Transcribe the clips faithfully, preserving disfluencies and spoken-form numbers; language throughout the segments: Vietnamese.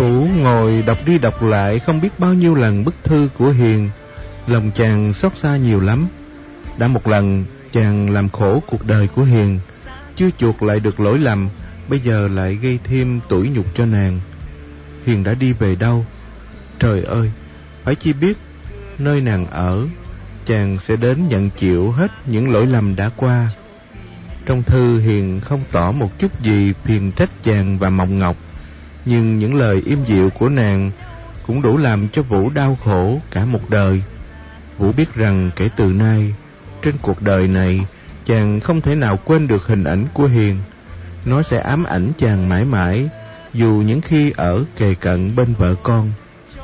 Vũ ngồi đọc đi đọc lại không biết bao nhiêu lần bức thư của Hiền. Lòng chàng xót xa nhiều lắm. Đã một lần chàng làm khổ cuộc đời của Hiền, chưa chuộc lại được lỗi lầm, bây giờ lại gây thêm tủi nhục cho nàng. Hiền đã đi về đâu? Trời ơi, phải chi biết nơi nàng ở, chàng sẽ đến nhận chịu hết những lỗi lầm đã qua. Trong thư Hiền không tỏ một chút gì phiền trách chàng và Mộng Ngọc, nhưng những lời im dịu của nàng cũng đủ làm cho Vũ đau khổ cả một đời. Vũ biết rằng kể từ nay, trên cuộc đời này, chàng không thể nào quên được hình ảnh của Hiền. Nó sẽ ám ảnh chàng mãi mãi, dù những khi ở kề cận bên vợ con.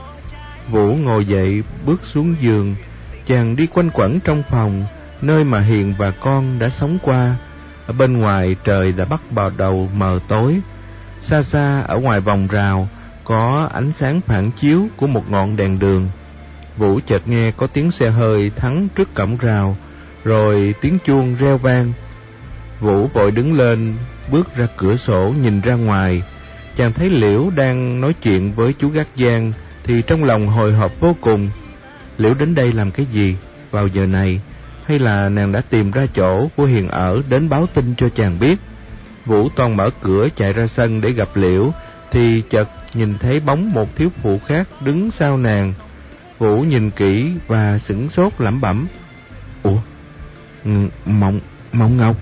Vũ ngồi dậy bước xuống giường. Chàng đi quanh quẩn trong phòng, nơi mà Hiền và con đã sống qua. Ở bên ngoài trời đã bắt vào đầu mờ tối. Xa xa ở ngoài vòng rào có ánh sáng phản chiếu của một ngọn đèn đường. Vũ chợt nghe có tiếng xe hơi thắng trước cổng rào, rồi tiếng chuông reo vang. Vũ vội đứng lên, bước ra cửa sổ nhìn ra ngoài. Chàng thấy Liễu đang nói chuyện với chú gác giang, thì trong lòng hồi hộp vô cùng. Liễu đến đây làm cái gì vào giờ này? Hay là nàng đã tìm ra chỗ của Hiền ở đến báo tin cho chàng biết? Vũ toan mở cửa chạy ra sân để gặp Liễu, thì chợt nhìn thấy bóng một thiếu phụ khác đứng sau nàng. Vũ nhìn kỹ và sửng sốt lẩm bẩm: Ủa, Mộng, Mộng Ngọc.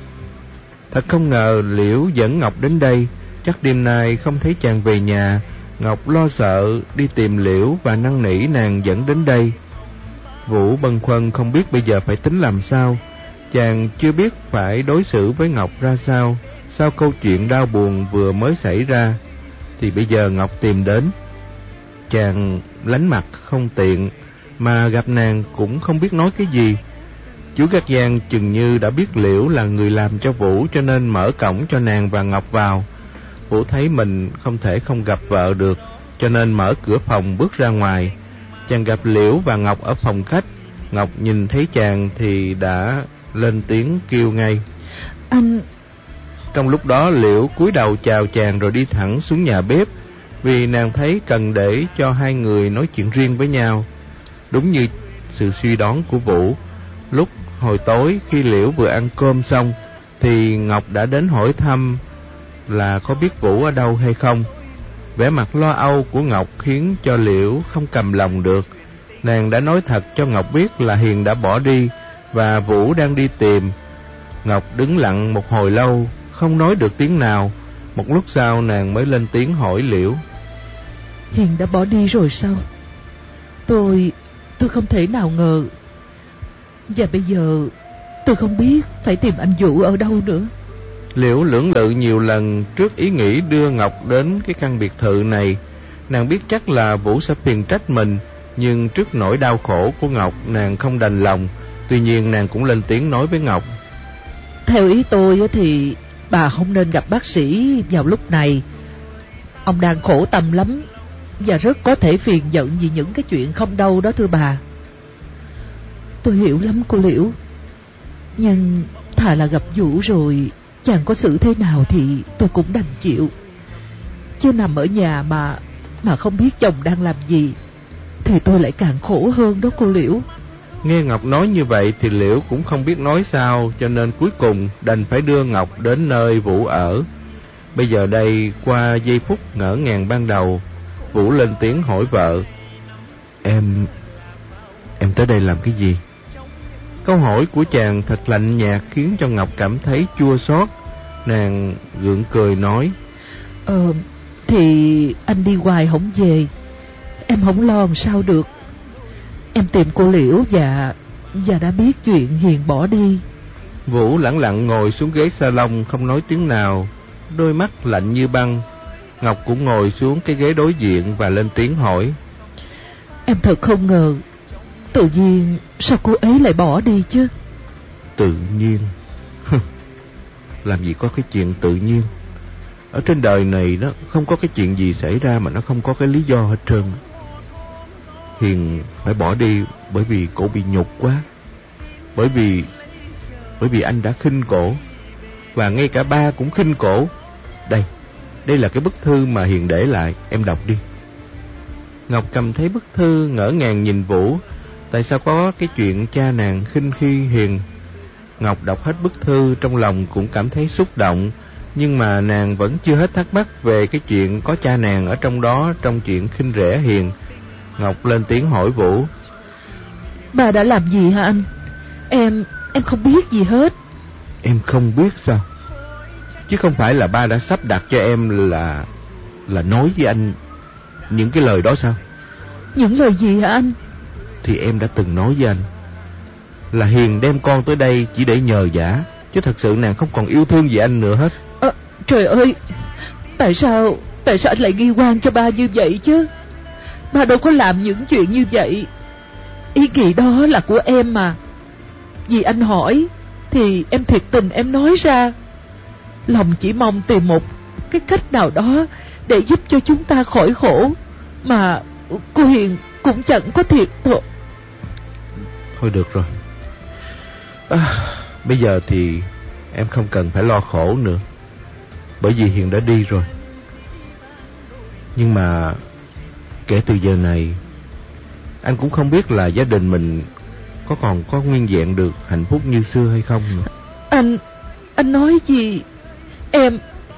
Thật không ngờ Liễu dẫn Ngọc đến đây. Chắc đêm nay không thấy chàng về nhà, Ngọc lo sợ đi tìm Liễu và năn nỉ nàng dẫn đến đây. Vũ bâng khuâng không biết bây giờ phải tính làm sao. Chàng chưa biết phải đối xử với Ngọc ra sao. Sau câu chuyện đau buồn vừa mới xảy ra, thì bây giờ Ngọc tìm đến. Chàng lánh mặt không tiện, mà gặp nàng cũng không biết nói cái gì. Chú gác giang chừng như đã biết Liễu là người làm cho Vũ, cho nên mở cổng cho nàng và Ngọc vào. Vũ thấy mình không thể không gặp vợ được, cho nên mở cửa phòng bước ra ngoài. Chàng gặp Liễu và Ngọc ở phòng khách. Ngọc nhìn thấy chàng thì đã lên tiếng kêu ngay: Anh... Trong lúc đó Liễu cúi đầu chào chàng rồi đi thẳng xuống nhà bếp, vì nàng thấy cần để cho hai người nói chuyện riêng với nhau. Đúng như sự suy đoán của Vũ, lúc hồi tối khi Liễu vừa ăn cơm xong, thì Ngọc đã đến hỏi thăm là có biết Vũ ở đâu hay không. Vẻ mặt lo âu của Ngọc khiến cho Liễu không cầm lòng được. Nàng đã nói thật cho Ngọc biết là Hiền đã bỏ đi và Vũ đang đi tìm. Ngọc đứng lặng một hồi lâu, không nói được tiếng nào. Một lúc sau nàng mới lên tiếng hỏi Liễu: Hiền đã bỏ đi rồi sao? Tôi... tôi không thể nào ngờ. Và bây giờ tôi không biết phải tìm anh Vũ ở đâu nữa. Liễu lưỡng lự nhiều lần trước ý nghĩ đưa Ngọc đến cái căn biệt thự này. Nàng biết chắc là Vũ sẽ phiền trách mình, nhưng trước nỗi đau khổ của Ngọc, nàng không đành lòng. Tuy nhiên nàng cũng lên tiếng nói với Ngọc: Theo ý tôi thì bà không nên gặp bác sĩ vào lúc này. Ông đang khổ tâm lắm, và rất có thể phiền giận vì những cái chuyện không đâu đó thưa bà. Tôi hiểu lắm cô Liễu, nhưng thà là gặp Vũ rồi chàng có xử thế nào thì tôi cũng đành chịu. Chứ nằm ở nhà mà mà không biết chồng đang làm gì thì tôi lại càng khổ hơn đó cô Liễu. Nghe Ngọc nói như vậy thì Liễu cũng không biết nói sao, cho nên cuối cùng đành phải đưa Ngọc đến nơi Vũ ở. Bây giờ đây, qua giây phút ngỡ ngàng ban đầu, Vũ lên tiếng hỏi vợ: Em... em tới đây làm cái gì? Câu hỏi của chàng thật lạnh nhạt khiến cho Ngọc cảm thấy chua xót. Nàng gượng cười nói: Ờ, thì anh đi hoài không về, em không lo làm sao được. Em tìm cô Liễu và và đã biết chuyện Hiền bỏ đi. Vũ lẳng lặng ngồi xuống ghế salon không nói tiếng nào, đôi mắt lạnh như băng. Ngọc cũng ngồi xuống cái ghế đối diện và lên tiếng hỏi: Em thật không ngờ, tự nhiên sao cô ấy lại bỏ đi chứ? Tự nhiên? Làm gì có cái chuyện tự nhiên. Ở trên đời này đó, không có cái chuyện gì xảy ra mà nó không có cái lý do hết trơn. Hiền phải bỏ đi bởi vì cổ bị nhục quá. Bởi vì Bởi vì anh đã khinh cổ, và ngay cả ba cũng khinh cổ. Đây, Đây là cái bức thư mà Hiền để lại, em đọc đi. Ngọc cầm thấy bức thư ngỡ ngàng nhìn Vũ. Tại sao có cái chuyện cha nàng khinh khi Hiền? Ngọc đọc hết bức thư, trong lòng cũng cảm thấy xúc động, nhưng mà nàng vẫn chưa hết thắc mắc về cái chuyện có cha nàng ở trong đó, trong chuyện khinh rẻ Hiền. Ngọc lên tiếng hỏi Vũ. Bà đã làm gì hả anh? Em, em không biết gì hết. Em không biết sao? Chứ không phải là ba đã sắp đặt cho em là Là nói với anh những cái lời đó sao? Những lời gì hả anh? Thì em đã từng nói với anh là Hiền đem con tới đây chỉ để nhờ vả, chứ thật sự nàng không còn yêu thương gì anh nữa hết. À, trời ơi, tại sao Tại sao anh lại nghi oan cho ba như vậy chứ? Ba đâu có làm những chuyện như vậy. Ý nghĩ đó là của em mà. Vì anh hỏi thì em thiệt tình em nói ra. Lòng chỉ mong tìm một cái cách nào đó để giúp cho chúng ta khỏi khổ, mà cô Hiền cũng chẳng có thiệt thôi. Thôi được rồi, à, bây giờ thì em không cần phải lo khổ nữa, bởi vì Hiền đã đi rồi. Nhưng mà kể từ giờ này, anh cũng không biết là gia đình mình có còn có nguyên vẹn được hạnh phúc như xưa hay không nữa. Anh, anh nói gì? Em,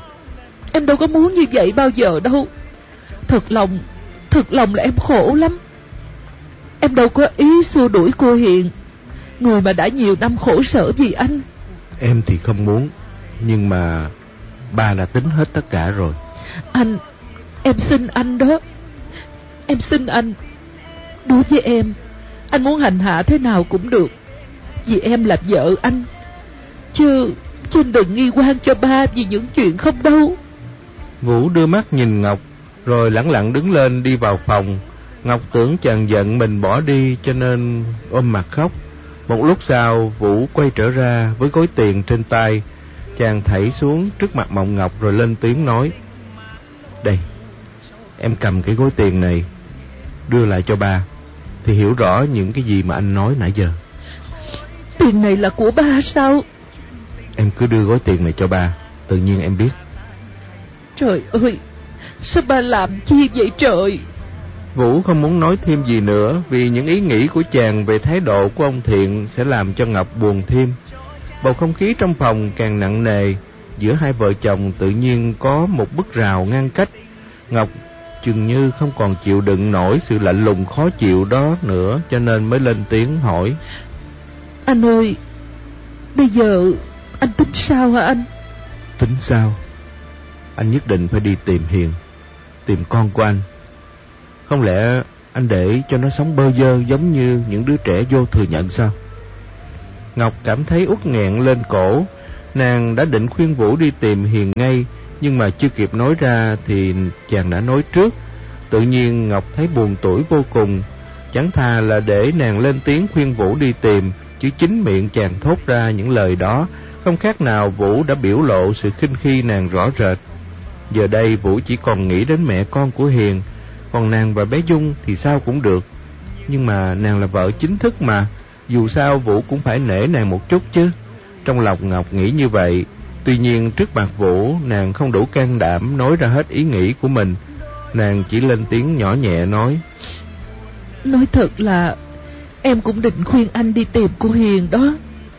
em đâu có muốn như vậy bao giờ đâu. Thật lòng, thật lòng là em khổ lắm. Em đâu có ý xua đuổi cô Hiền, người mà đã nhiều năm khổ sở vì anh. Em thì không muốn, nhưng mà ba đã tính hết tất cả rồi. Anh, em xin anh đó. Em xin anh. Đối với em, anh muốn hành hạ thế nào cũng được, vì em là vợ anh. Chứ, chứ đừng nghi oan cho ba vì những chuyện không đâu. Vũ đưa mắt nhìn Ngọc, rồi lẳng lặng đứng lên đi vào phòng. Ngọc tưởng chàng giận mình bỏ đi, cho nên ôm mặt khóc. Một lúc sau, Vũ quay trở ra với gói tiền trên tay. Chàng thảy xuống trước mặt Mộng Ngọc rồi lên tiếng nói: Đây, em cầm cái gói tiền này, đưa lại cho ba, thì hiểu rõ những cái gì mà anh nói nãy giờ. Tiền này là của ba sao? Em cứ đưa gói tiền này cho ba, tự nhiên em biết. Trời ơi, sao ba làm chi vậy trời? Vũ không muốn nói thêm gì nữa, vì những ý nghĩ của chàng về thái độ của ông Thiện sẽ làm cho Ngọc buồn thêm. Bầu không khí trong phòng càng nặng nề. Giữa hai vợ chồng tự nhiên có một bức rào ngăn cách. Ngọc chừng như không còn chịu đựng nổi sự lạnh lùng khó chịu đó nữa, cho nên mới lên tiếng hỏi: Anh ơi, bây giờ anh tính sao hả anh? Tính sao? Anh nhất định phải đi tìm Hiền, tìm con của anh. Không lẽ anh để cho nó sống bơ vơ giống như những đứa trẻ vô thừa nhận sao? Ngọc cảm thấy uất nghẹn lên cổ. Nàng đã định khuyên Vũ đi tìm Hiền ngay, nhưng mà chưa kịp nói ra thì chàng đã nói trước. Tự nhiên Ngọc thấy buồn tủi vô cùng. Chẳng thà là để nàng lên tiếng khuyên Vũ đi tìm, chứ chính miệng chàng thốt ra những lời đó, không khác nào Vũ đã biểu lộ sự khinh khi nàng rõ rệt. Giờ đây Vũ chỉ còn nghĩ đến mẹ con của Hiền, còn nàng và bé Dung thì sao cũng được. Nhưng mà nàng là vợ chính thức mà, dù sao Vũ cũng phải nể nàng một chút chứ. Trong lòng Ngọc nghĩ như vậy. Tuy nhiên trước mặt Vũ, nàng không đủ can đảm nói ra hết ý nghĩ của mình. Nàng chỉ lên tiếng nhỏ nhẹ nói: Nói thật là em cũng định khuyên anh đi tìm cô Hiền đó.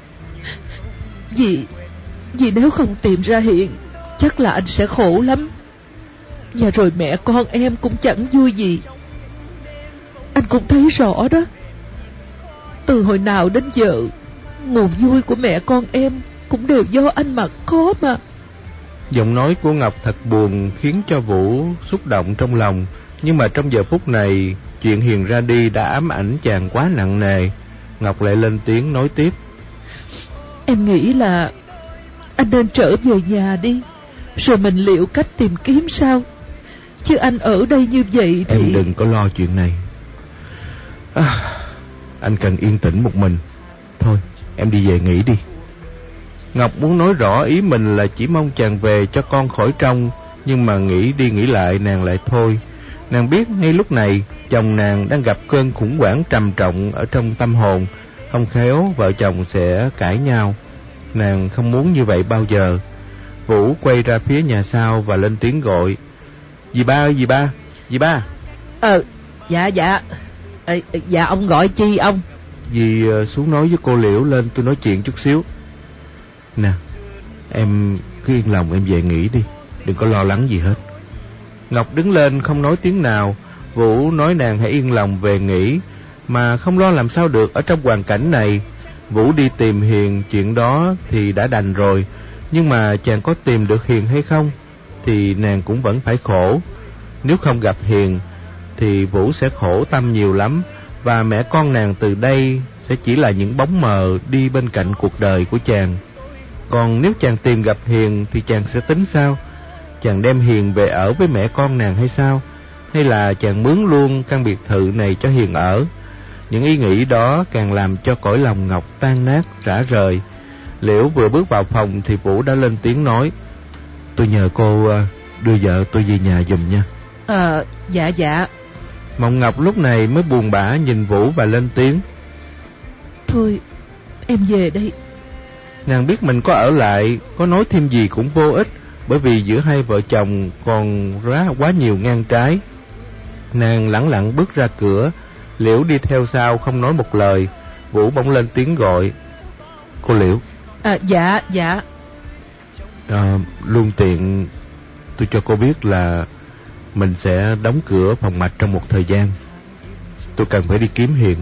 Vì Vì nếu không tìm ra Hiền, chắc là anh sẽ khổ lắm. Và rồi mẹ con em cũng chẳng vui gì. Anh cũng thấy rõ đó. Từ hồi nào đến giờ, nguồn vui của mẹ con em cũng đều do anh mà có mà. Giọng nói của Ngọc thật buồn, khiến cho Vũ xúc động trong lòng. Nhưng mà trong giờ phút này, chuyện Hiền ra đi đã ám ảnh chàng quá nặng nề. Ngọc lại lên tiếng nói tiếp: Em nghĩ là anh nên trở về nhà đi, rồi mình liệu cách tìm kiếm sao. Chứ anh ở đây như vậy thì... Em đừng có lo chuyện này. à, Anh cần yên tĩnh một mình. Thôi em đi về nghỉ đi. Ngọc muốn nói rõ ý mình là chỉ mong chàng về cho con khỏi trông, nhưng mà nghĩ đi nghĩ lại nàng lại thôi. Nàng biết ngay lúc này chồng nàng đang gặp cơn khủng hoảng trầm trọng ở trong tâm hồn. Không khéo vợ chồng sẽ cãi nhau. Nàng không muốn như vậy bao giờ. Vũ quay ra phía nhà sau và lên tiếng gọi: Dì ba ơi, dì ba, dì ba. Ờ, dạ dạ. Ê, dạ ông gọi chi ông? Dì xuống nói với cô Liễu lên tôi nói chuyện chút xíu. Nè, em cứ yên lòng em về nghỉ đi, đừng có lo lắng gì hết. Ngọc đứng lên không nói tiếng nào. Vũ nói nàng hãy yên lòng về nghỉ, mà không lo làm sao được ở trong hoàn cảnh này. Vũ đi tìm Hiền, chuyện đó thì đã đành rồi, nhưng mà chàng có tìm được Hiền hay không thì nàng cũng vẫn phải khổ. Nếu không gặp Hiền thì Vũ sẽ khổ tâm nhiều lắm, và mẹ con nàng từ đây sẽ chỉ là những bóng mờ đi bên cạnh cuộc đời của chàng. Còn nếu chàng tìm gặp Hiền thì chàng sẽ tính sao? Chàng đem Hiền về ở với mẹ con nàng hay sao? Hay là chàng mướn luôn căn biệt thự này cho Hiền ở? Những ý nghĩ đó càng làm cho cõi lòng Ngọc tan nát rã rời. Liễu vừa bước vào phòng thì Vũ đã lên tiếng nói: Tôi nhờ cô đưa vợ tôi về nhà giùm nha. Ờ, dạ dạ. Mộng Ngọc lúc này mới buồn bã nhìn Vũ và lên tiếng: Thôi, em về đây. Nàng biết mình có ở lại, có nói thêm gì cũng vô ích, bởi vì giữa hai vợ chồng còn quá, quá nhiều ngang trái. Nàng lẳng lặng bước ra cửa. Liễu đi theo sau không nói một lời. Vũ bỗng lên tiếng gọi: Cô Liễu. À, dạ dạ. À, luôn tiện tôi cho cô biết là mình sẽ đóng cửa phòng mạch trong một thời gian. Tôi cần phải đi kiếm Hiền.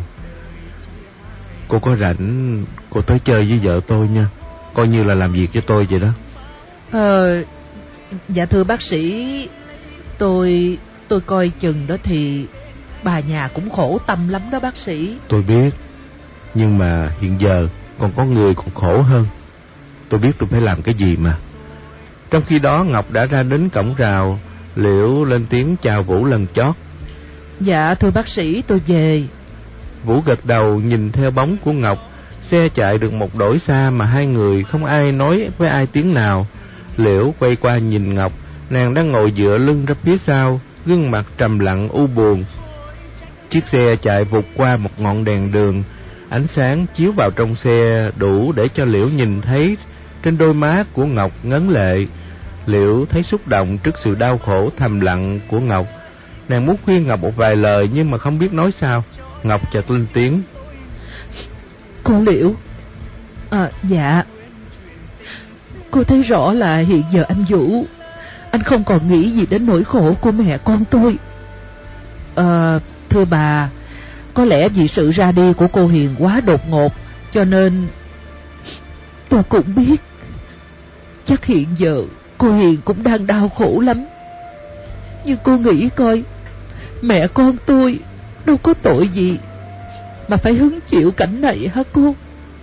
Cô có rảnh cô tới chơi với vợ tôi nha, coi như là làm việc cho tôi vậy đó. Ờ, dạ thưa bác sĩ, tôi tôi coi chừng đó thì bà nhà cũng khổ tâm lắm đó bác sĩ. Tôi biết, nhưng mà hiện giờ còn có người còn khổ hơn. Tôi biết tôi phải làm cái gì mà. Trong khi đó Ngọc đã ra đến cổng rào. Liễu lên tiếng chào Vũ lần chót: Dạ thưa bác sĩ, tôi về. Vũ gật đầu nhìn theo bóng của Ngọc. Xe chạy được một đổi xa mà hai người không ai nói với ai tiếng nào. Liễu quay qua nhìn Ngọc. Nàng đang ngồi dựa lưng ra phía sau, gương mặt trầm lặng u buồn. Chiếc xe chạy vụt qua một ngọn đèn đường. Ánh sáng chiếu vào trong xe đủ để cho Liễu nhìn thấy trên đôi má của Ngọc ngấn lệ. Liễu thấy xúc động trước sự đau khổ thầm lặng của Ngọc. Nàng muốn khuyên Ngọc một vài lời nhưng mà không biết nói sao. Ngọc chợt lên tiếng: Cô Liễu. À, dạ. Cô thấy rõ là hiện giờ anh Vũ, anh không còn nghĩ gì đến nỗi khổ của mẹ con tôi. À, thưa bà, có lẽ vì sự ra đi của cô Hiền quá đột ngột, cho nên tôi cũng biết chắc hiện giờ cô Hiền cũng đang đau khổ lắm. Nhưng cô nghĩ coi, mẹ con tôi đâu có tội gì mà phải hứng chịu cảnh này hả cô?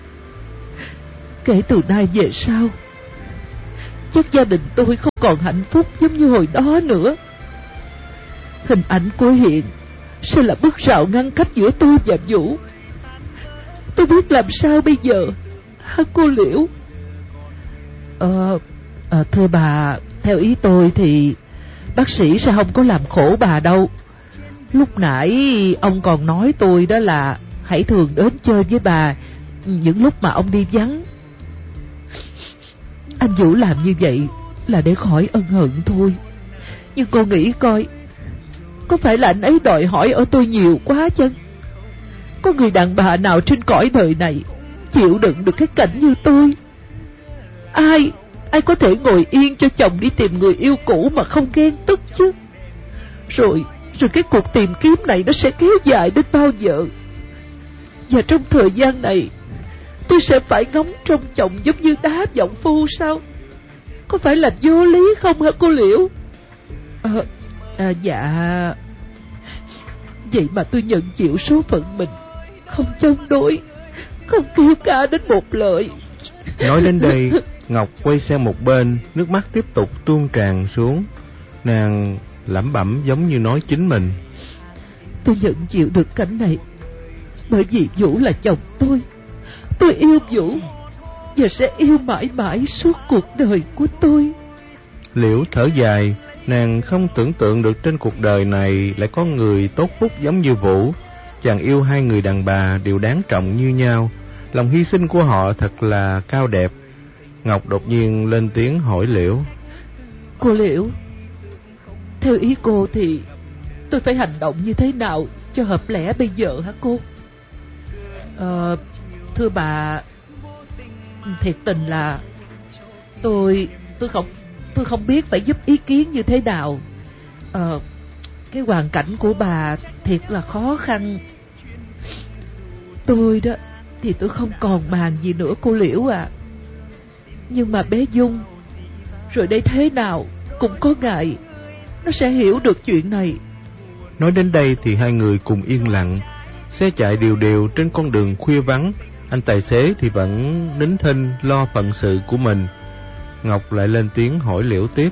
Kể từ nay về sau, chắc gia đình tôi không còn hạnh phúc giống như hồi đó nữa. Hình ảnh của Hiền sẽ là bức rào ngăn cách giữa tôi và Vũ. Tôi biết làm sao bây giờ hả cô Liễu? Ờ, à, thưa bà, theo ý tôi thì bác sĩ sẽ không có làm khổ bà đâu. Lúc nãy ông còn nói tôi đó là hãy thường đến chơi với bà những lúc mà ông đi vắng. Anh Vũ làm như vậy là để khỏi ân hận thôi. Nhưng cô nghĩ coi, có phải là anh ấy đòi hỏi ở tôi nhiều quá chăng? Có người đàn bà nào trên cõi đời này chịu đựng được cái cảnh như tôi? Ai Ai có thể ngồi yên cho chồng đi tìm người yêu cũ mà không ghen tức chứ? Rồi Rồi cái cuộc tìm kiếm này nó sẽ kéo dài đến bao giờ? Và trong thời gian này tôi sẽ phải ngóng trông chồng giống như đá vọng phu sao? Có phải là vô lý không hả cô Liễu? À, à, dạ. Vậy mà tôi nhận chịu số phận mình, không chống đối, không kêu ca đến một lời. Nói đến đây, Ngọc quay sang một bên, nước mắt tiếp tục tuôn tràn xuống. Nàng lẩm bẩm giống như nói chính mình: Tôi nhận chịu được cảnh này bởi vì Vũ là chồng tôi. Tôi yêu Vũ và sẽ yêu mãi mãi suốt cuộc đời của tôi. Liễu thở dài. Nàng không tưởng tượng được trên cuộc đời này lại có người tốt phúc giống như Vũ. Chàng yêu hai người đàn bà đều đáng trọng như nhau. Lòng hy sinh của họ thật là cao đẹp. Ngọc đột nhiên lên tiếng hỏi Liễu. Cô Liễu, theo ý cô thì tôi phải hành động như thế nào cho hợp lẽ bây giờ hả cô? Ờ, thưa bà, thiệt tình là tôi tôi không tôi không biết phải giúp ý kiến như thế nào. Ờ, cái hoàn cảnh của bà thiệt là khó khăn. Tôi đó thì tôi không còn màng gì nữa cô Liễu à. Nhưng mà bé Dung rồi đây thế nào cũng có ngày nó sẽ hiểu được chuyện này. Nói đến đây thì hai người cùng yên lặng. Xe chạy đều đều trên con đường khuya vắng. Anh tài xế thì vẫn nín thinh lo phận sự của mình. Ngọc lại lên tiếng hỏi Liễu tiếp.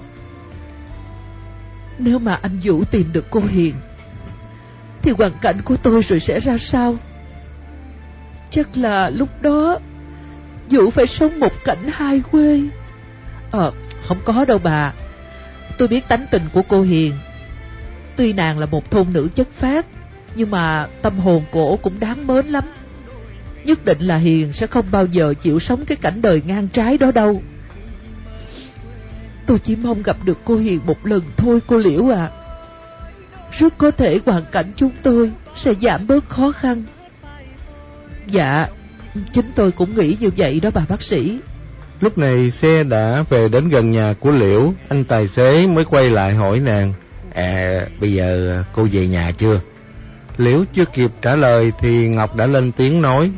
Nếu mà anh Vũ tìm được cô Hiền thì hoàn cảnh của tôi rồi sẽ ra sao? Chắc là lúc đó Vũ phải sống một cảnh hai quê. Ờ, không có đâu bà. Tôi biết tánh tình của cô Hiền. Tuy nàng là một thôn nữ chất phác, nhưng mà tâm hồn cổ cũng đáng mến lắm. Nhất định là Hiền sẽ không bao giờ chịu sống cái cảnh đời ngang trái đó đâu. Tôi chỉ mong gặp được cô Hiền một lần thôi cô Liễu à. Rất có thể hoàn cảnh chúng tôi sẽ giảm bớt khó khăn. Dạ, chính tôi cũng nghĩ như vậy đó bà bác sĩ. Lúc này xe đã về đến gần nhà của Liễu. Anh tài xế mới quay lại hỏi nàng. À, bây giờ cô về nhà chưa? Liễu chưa kịp trả lời thì Ngọc đã lên tiếng nói.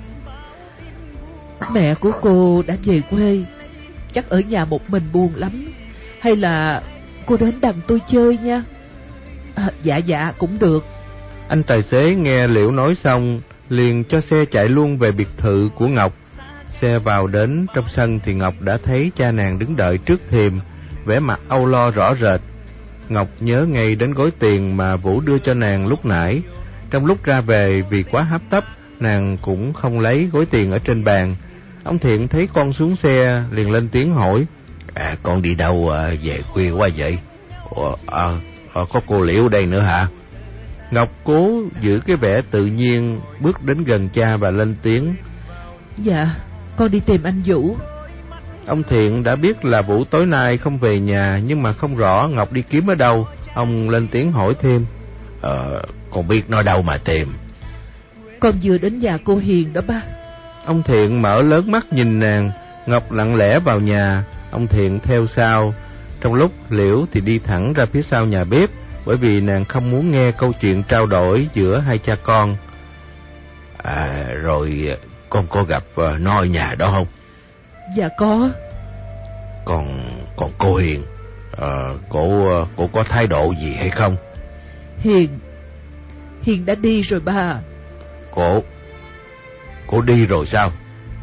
Mẹ của cô đã về quê, chắc ở nhà một mình buồn lắm. Hay là cô đến đằng tôi chơi nha. À, dạ dạ cũng được. Anh tài xế nghe Liễu nói xong liền cho xe chạy luôn về biệt thự của Ngọc. Xe vào đến trong sân thì Ngọc đã thấy cha nàng đứng đợi trước thềm, vẻ mặt âu lo rõ rệt. Ngọc nhớ ngay đến gói tiền mà Vũ đưa cho nàng lúc nãy. Trong lúc ra về vì quá hấp tấp, nàng cũng không lấy gói tiền ở trên bàn. Ông Thiện thấy con xuống xe liền lên tiếng hỏi. À, con đi đâu à, về khuya quá vậy? Ủa, à, à, có cô Liễu đây nữa hả? Ngọc cố giữ cái vẻ tự nhiên bước đến gần cha và lên tiếng. Dạ, con đi tìm anh Vũ. Ông Thiện đã biết là Vũ tối nay không về nhà, nhưng mà không rõ Ngọc đi kiếm ở đâu. Ông lên tiếng hỏi thêm. Ờ, con biết nó đâu mà tìm? Con vừa đến nhà cô Hiền đó ba. Ông Thiện mở lớn mắt nhìn nàng. Ngọc lặng lẽ vào nhà, ông Thiện theo sau. Trong lúc Liễu thì đi thẳng ra phía sau nhà bếp, bởi vì nàng không muốn nghe câu chuyện trao đổi giữa hai cha con. À, rồi con có gặp uh, nó ở nhà đó không? Dạ có. Còn còn cô Hiền, uh, cô uh, cô có thái độ gì hay không? Hiền Hiền đã đi rồi ba. Cô Cô đi rồi sao?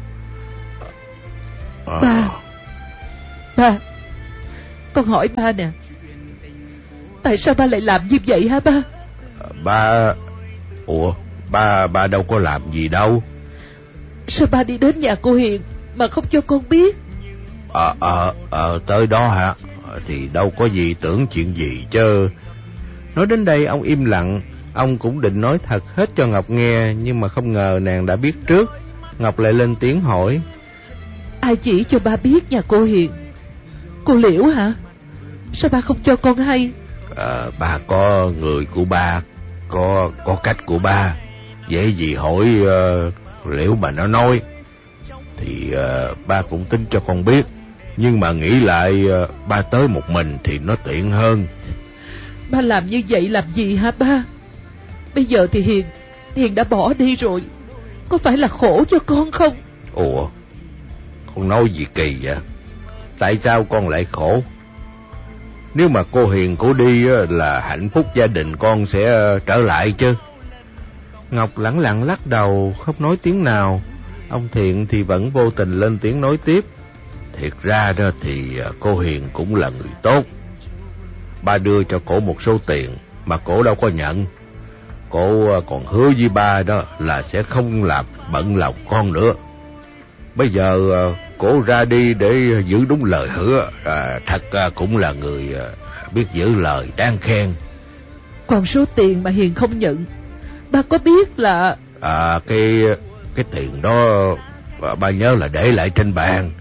À... Ba Ba Con hỏi ba nè, tại sao ba lại làm như vậy hả ba? Ba... Ủa, ba ba đâu có làm gì đâu. Sao ba đi đến nhà cô Hiền mà không cho con biết? Ờ, ờ, ờ, tới đó hả? Thì đâu có gì tưởng chuyện gì chứ. Nói đến đây ông im lặng. Ông cũng định nói thật hết cho Ngọc nghe, nhưng mà không ngờ nàng đã biết trước. Ngọc lại lên tiếng hỏi. Ai chỉ cho ba biết nhà cô Hiền? Cô Liễu hả? Sao ba không cho con hay? À, ba có người của ba, có có cách của ba. Dễ gì hỏi uh, Liễu mà nó nói thì uh, ba cũng tính cho con biết. Nhưng mà nghĩ lại uh, ba tới một mình thì nó tiện hơn. Ba làm như vậy làm gì hả ba? Bây giờ thì Hiền Hiền đã bỏ đi rồi, có phải là khổ cho con không? Ủa, con nói gì kỳ vậy? Tại sao con lại khổ? Nếu mà cô Hiền cô đi là hạnh phúc gia đình con sẽ trở lại chứ. Ngọc lẳng lặng lắc đầu, không nói tiếng nào. Ông Thiện thì vẫn vô tình lên tiếng nói tiếp. Thiệt ra đó thì cô Hiền cũng là người tốt. Ba đưa cho cổ một số tiền mà cổ đâu có nhận. Cổ còn hứa với ba đó là sẽ không làm bận lòng con nữa. Bây giờ cổ ra đi để giữ đúng lời hứa, à, thật cũng là người biết giữ lời đáng khen. Còn số tiền mà Hiền không nhận, ba có biết là... À, cái cái tiền đó ba nhớ là để lại trên bàn.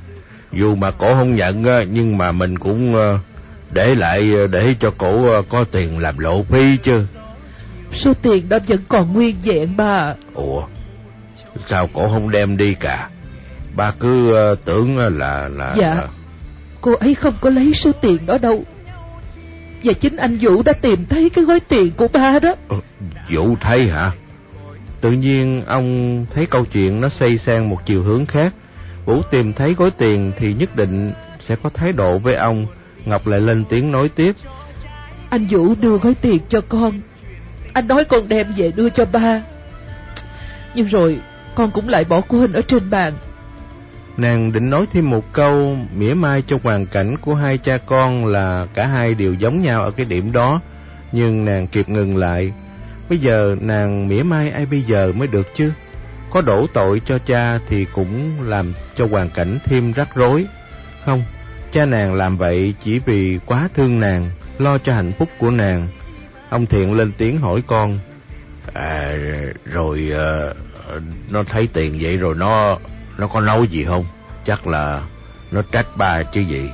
Dù mà cổ không nhận nhưng mà mình cũng để lại để cho cổ có tiền làm lộ phí chứ. Số tiền đó vẫn còn nguyên vẹn ba. Ủa, sao cổ không đem đi cả? Ba cứ tưởng là là Dạ là... cô ấy không có lấy số tiền đó đâu. Và chính anh Vũ đã tìm thấy cái gói tiền của ba đó. Vũ thấy hả? Tự nhiên ông thấy câu chuyện nó xoay sang một chiều hướng khác. Vũ tìm thấy gói tiền thì nhất định sẽ có thái độ với ông. Ngọc lại lên tiếng nói tiếp. Anh Vũ đưa gói tiền cho con. Anh nói con đem về đưa cho ba. Nhưng rồi con cũng lại bỏ quên ở trên bàn. Nàng định nói thêm một câu mỉa mai cho hoàn cảnh của hai cha con là cả hai đều giống nhau ở cái điểm đó, nhưng nàng kịp ngừng lại. Bây giờ nàng mỉa mai ai bây giờ mới được chứ? Có đổ tội cho cha thì cũng làm cho hoàn cảnh thêm rắc rối. Không, cha nàng làm vậy chỉ vì quá thương nàng, lo cho hạnh phúc của nàng. Ông Thiện lên tiếng hỏi con. À, rồi uh, nó thấy tiền vậy rồi nó nó có nói gì không? Chắc là nó trách ba chứ gì.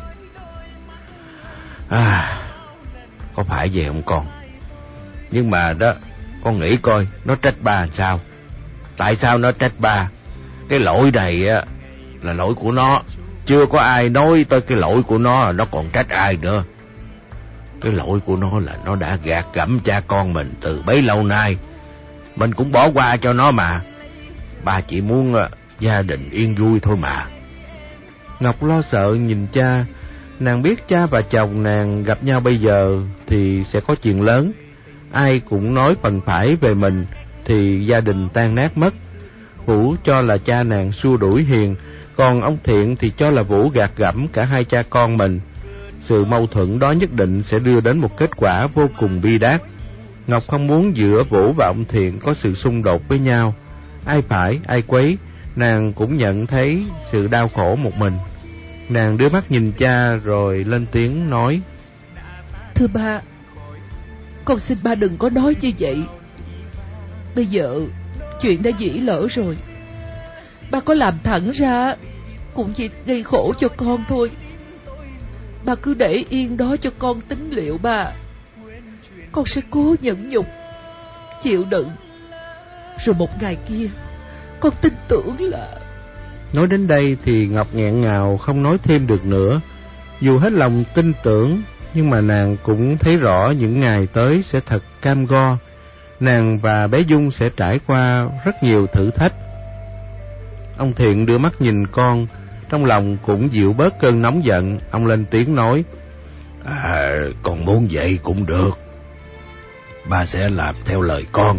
À, có phải vậy không con? Nhưng mà đó, con nghĩ coi nó trách ba làm sao? Tại sao nó trách ba? Cái lỗi này á là lỗi của nó. Chưa có ai nói tới cái lỗi của nó, nó còn trách ai nữa. Cái lỗi của nó là nó đã gạt gẫm cha con mình từ bấy lâu nay. Mình cũng bỏ qua cho nó mà. Ba chỉ muốn uh, gia đình yên vui thôi mà. Ngọc lo sợ nhìn cha. Nàng biết cha và chồng nàng gặp nhau bây giờ thì sẽ có chuyện lớn. Ai cũng nói phần phải về mình thì gia đình tan nát mất. Vũ cho là cha nàng xua đuổi Hiền, còn ông Thiện thì cho là Vũ gạt gẫm cả hai cha con mình. Sự mâu thuẫn đó nhất định sẽ đưa đến một kết quả vô cùng bi đát. Ngọc không muốn giữa Vũ và ông Thiện có sự xung đột với nhau. Ai phải, ai quấy, nàng cũng nhận thấy sự đau khổ một mình. Nàng đưa mắt nhìn cha rồi lên tiếng nói. Thưa ba, con xin ba đừng có nói như vậy. Bây giờ chuyện đã dĩ lỡ rồi. Ba có làm thẳng ra cũng chỉ gây khổ cho con thôi. Ba cứ để yên đó cho con tính liệu ba. Con sẽ cố nhẫn nhục, chịu đựng. Rồi một ngày kia con tin tưởng là... Nói đến đây thì Ngọc nghẹn ngào không nói thêm được nữa. Dù hết lòng tin tưởng, nhưng mà nàng cũng thấy rõ những ngày tới sẽ thật cam go. Nàng và bé Dung sẽ trải qua rất nhiều thử thách. Ông Thiện đưa mắt nhìn con, trong lòng cũng dịu bớt cơn nóng giận. Ông lên tiếng nói. À, con muốn vậy cũng được. Ba sẽ làm theo lời con.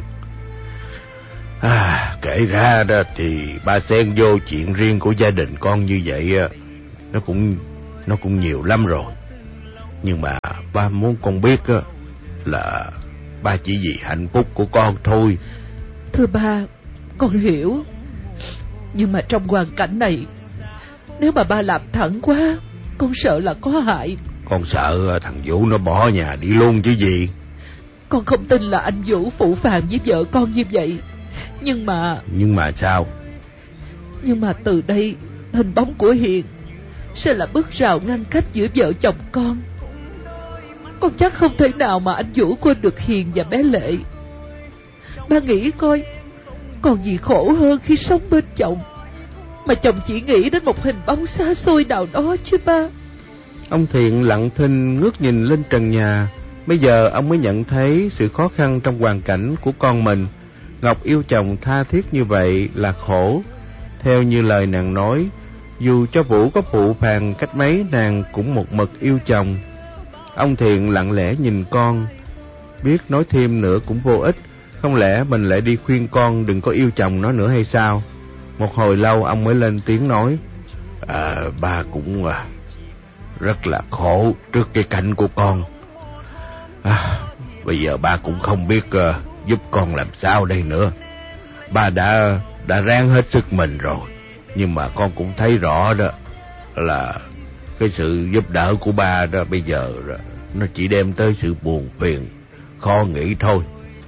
À, kể ra đó thì ba xen vô chuyện riêng của gia đình con như vậy nó cũng nó cũng nhiều lắm rồi. Nhưng mà ba muốn con biết là ba chỉ vì hạnh phúc của con thôi. Thưa ba, con hiểu. Nhưng mà trong hoàn cảnh này, nếu mà ba làm thẳng quá, con sợ là có hại. Con sợ thằng Vũ nó bỏ nhà đi luôn chứ gì. Con không tin là anh Vũ phụ phàng với vợ con như vậy. Nhưng mà... Nhưng mà sao? Nhưng mà từ đây hình bóng của Hiền sẽ là bức rào ngăn cách giữa vợ chồng con. Con chắc không thể nào mà anh Vũ quên được Hiền và bé Lệ. Ba nghĩ coi, còn gì khổ hơn khi sống bên chồng mà chồng chỉ nghĩ đến một hình bóng xa xôi nào đó chứ ba. Ông Thiện lặng thinh ngước nhìn lên trần nhà. Bây giờ ông mới nhận thấy sự khó khăn trong hoàn cảnh của con mình. Ngọc yêu chồng tha thiết như vậy là khổ. Theo như lời nàng nói, dù cho Vũ có phụ phàng cách mấy, nàng cũng một mực yêu chồng. Ông Thiện lặng lẽ nhìn con, biết nói thêm nữa cũng vô ích. Không lẽ mình lại đi khuyên con đừng có yêu chồng nó nữa hay sao? Một hồi lâu ông mới lên tiếng nói. À, ba cũng à, rất là khổ trước cái cảnh của con. À, bây giờ ba cũng không biết uh, giúp con làm sao đây nữa. Ba đã đã ráng hết sức mình rồi, nhưng mà con cũng thấy rõ đó là cái sự giúp đỡ của ba đó bây giờ nó chỉ đem tới sự buồn phiền, khó nghĩ thôi.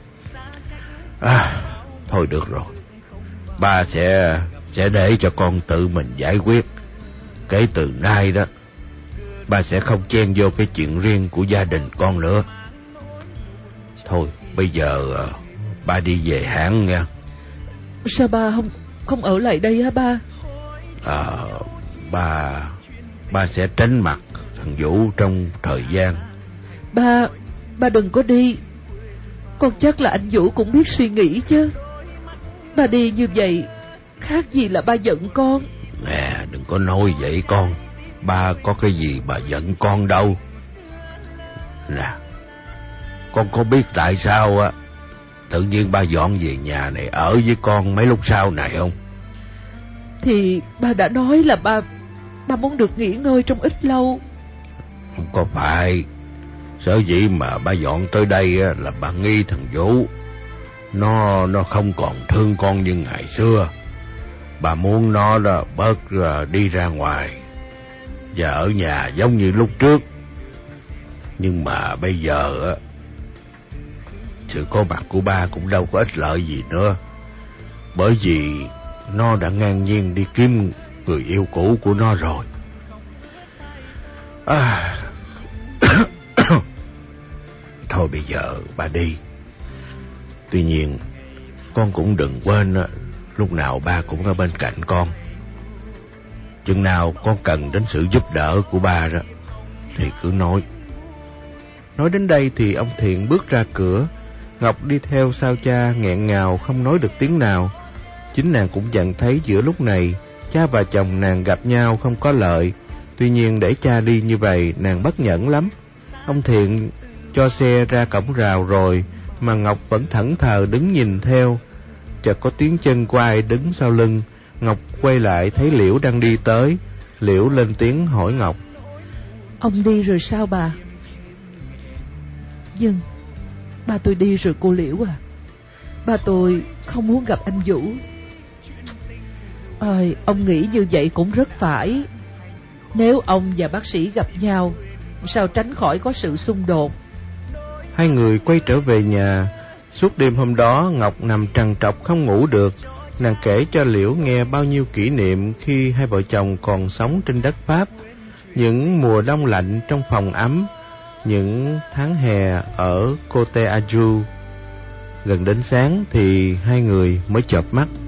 À, thôi được rồi, ba sẽ sẽ để cho con tự mình giải quyết. Kể từ nay đó, ba sẽ không chen vô cái chuyện riêng của gia đình con nữa. Thôi bây giờ ba đi về hãng nha. Sao ba không không ở lại đây hả ba? À, ba ba sẽ tránh mặt thằng Vũ trong thời gian. Ba ba đừng có đi. Con chắc là anh Vũ cũng biết suy nghĩ chứ. Ba đi như vậy khác gì là ba giận con. Nè, đừng có nói vậy con. Ba có cái gì mà giận con đâu. Nè, con có biết tại sao á tự nhiên ba dọn về nhà này ở với con mấy lúc sau này không? Thì ba đã nói là ba ba muốn được nghỉ ngơi trong ít lâu. Không có phải. Sở dĩ mà ba dọn tới đây á, là ba nghi thằng Vũ Nó nó không còn thương con như ngày xưa. Bà muốn nó là bớt đi ra ngoài và ở nhà giống như lúc trước. Nhưng mà bây giờ á, sự có mặt của ba cũng đâu có ích lợi gì nữa. Bởi vì nó đã ngang nhiên đi kiếm người yêu cũ của nó rồi. À... Thôi bây giờ ba đi. Tuy nhiên con cũng đừng quên á, lúc nào ba cũng ở bên cạnh con. Chừng nào con cần đến sự giúp đỡ của ba đó thì cứ nói. Nói đến đây thì ông Thiện bước ra cửa. Ngọc đi theo sau cha nghẹn ngào không nói được tiếng nào. Chính nàng cũng nhận thấy giữa lúc này cha và chồng nàng gặp nhau không có lợi. Tuy nhiên để cha đi như vậy nàng bất nhẫn lắm. Ông Thiện cho xe ra cổng rào rồi mà Ngọc vẫn thẫn thờ đứng nhìn theo. Chợt có tiếng chân của ai đứng sau lưng. Ngọc quay lại thấy Liễu đang đi tới. Liễu lên tiếng hỏi Ngọc: Ông đi rồi sao bà? Vâng, ba tôi đi rồi cô Liễu à. Ba tôi không muốn gặp anh Vũ. Ơi, ông nghĩ như vậy cũng rất phải. Nếu ông và bác sĩ gặp nhau, sao tránh khỏi có sự xung đột. Hai người quay trở về nhà. Suốt đêm hôm đó Ngọc nằm trằn trọc không ngủ được. Nàng kể cho Liễu nghe bao nhiêu kỷ niệm khi hai vợ chồng còn sống trên đất Pháp. Những mùa đông lạnh trong phòng ấm, những tháng hè ở Côte d'Azur. Gần đến sáng thì hai người mới chợp mắt.